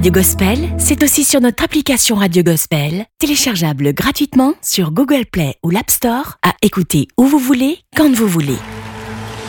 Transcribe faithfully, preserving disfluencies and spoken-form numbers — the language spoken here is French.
Radio Gospel, c'est aussi sur notre application Radio Gospel, téléchargeable gratuitement sur Google Play ou l'App Store, à écouter où vous voulez, quand vous voulez.